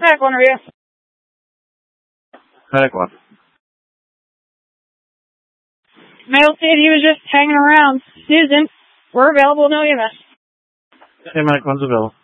Medic 1 review. Medic 1. Male said he was just hanging around. Susan, we're available, no EMS. Okay, Medic 1's available.